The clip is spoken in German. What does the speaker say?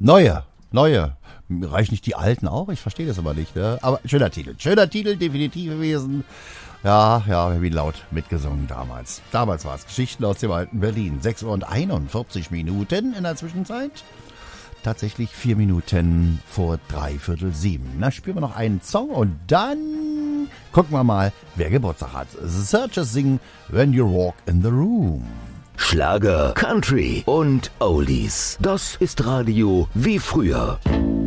Neue. Reichen nicht die alten auch? Ich verstehe das aber nicht. Ne? Aber schöner Titel, definitiv gewesen. Ja, wie laut mitgesungen damals. Damals war es Geschichten aus dem alten Berlin. 6 Uhr und 41 Minuten in der Zwischenzeit. Tatsächlich 4 Minuten vor 6:45. Na, spielen wir noch einen Song und dann gucken wir mal, wer Geburtstag hat. The Searchers singen When You Walk in the Room. Schlager, Country und Oldies. Das ist Radio wie früher.